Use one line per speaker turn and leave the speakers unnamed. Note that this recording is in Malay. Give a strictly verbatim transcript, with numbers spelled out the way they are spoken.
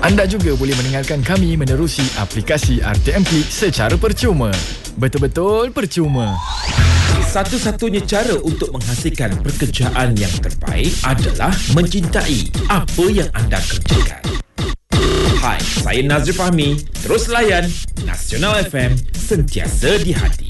Anda juga boleh mendengarkan kami menerusi aplikasi R T M Klik secara percuma. Betul-betul percuma.
Satu-satunya cara untuk menghasilkan pekerjaan yang terbaik adalah mencintai apa yang anda kerjakan. Hai, saya Nazri Fahmi. Terus layan Nasional F M, sentiasa di hati.